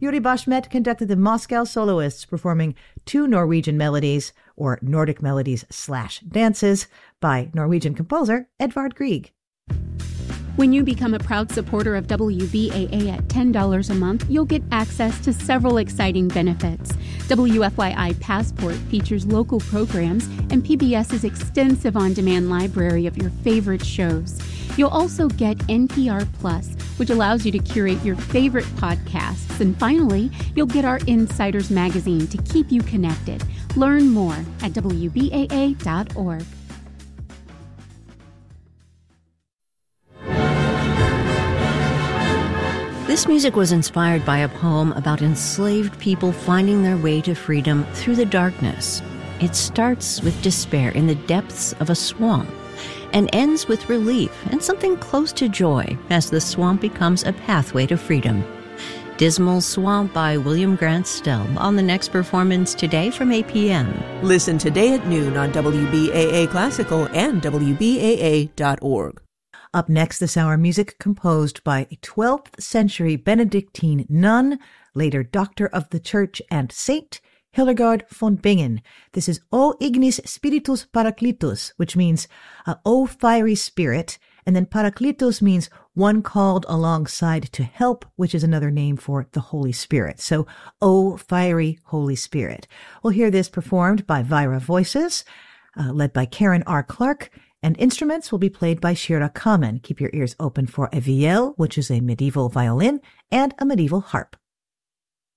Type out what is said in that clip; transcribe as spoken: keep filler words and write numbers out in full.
Yuri Bashmet conducted the Moscow Soloists, performing two Norwegian melodies, or Nordic melodies slash dances, by Norwegian composer Edvard Grieg. When you become a proud supporter of W B A A at ten dollars a month, you'll get access to several exciting benefits. W F Y I Passport features local programs and PBS's extensive on-demand library of your favorite shows. You'll also get N P R Plus, which allows you to curate your favorite podcasts. And finally, you'll get our Insiders magazine to keep you connected. Learn more at W B A A dot org. This music was inspired by a poem about enslaved people finding their way to freedom through the darkness. It starts with despair in the depths of a swamp and ends with relief and something close to joy as the swamp becomes a pathway to freedom. Dismal Swamp by William Grant Still on the next performance today from eight p.m. Listen today at noon on W B A A Classical and W B A A dot org. Up next this hour, music composed by a twelfth century Benedictine nun, later Doctor of the Church and Saint, Hildegard von Bingen. This is O Ignis Spiritus Parakletos, which means uh, O Fiery Spirit, and then Parakletos means one called alongside to help, which is another name for the Holy Spirit. So, O Fiery Holy Spirit. We'll hear this performed by Vira Voices, uh, led by Karen R. Clark, and instruments will be played by Shira Kamen. Keep your ears open for a vielle, which is a medieval violin, and a medieval harp.